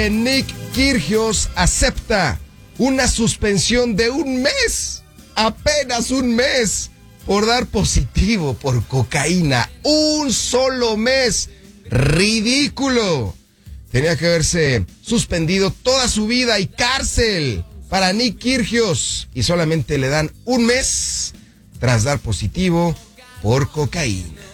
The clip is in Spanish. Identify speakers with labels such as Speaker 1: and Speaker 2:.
Speaker 1: que Nick Kyrgios acepta una suspensión de un mes, apenas un mes, por dar positivo por cocaína. Un solo mes. ¡Ridículo! Tenía que haberse suspendido toda su vida y cárcel para Nick Kyrgios. Y solamente le dan un mes tras dar positivo por cocaína.